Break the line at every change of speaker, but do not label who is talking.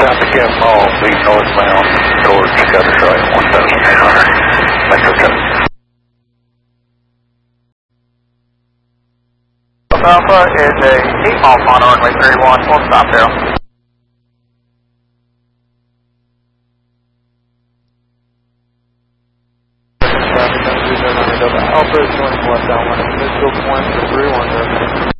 south of Camp Hall, be northbound towards Cutter Strike, 1,800. Metro 10.
Alpha is a 8-mile on runway 31, full stop there.
Alpha is showing westbound 1 at Mitchell Point for 310.